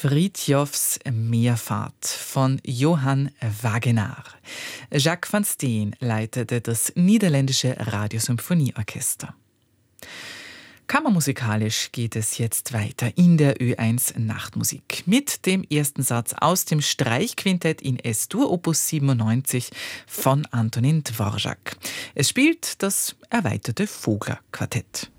Frithjofs Meerfahrt von Johann Wagenaar. Jacques van Steen leitete das niederländische Radiosymphonieorchester. Kammermusikalisch geht es jetzt weiter in der Ö1 Nachtmusik mit dem ersten Satz aus dem Streichquintett in S-Dur Opus 97 von Antonin Dvorak. Es spielt das erweiterte Vogler-Quartett.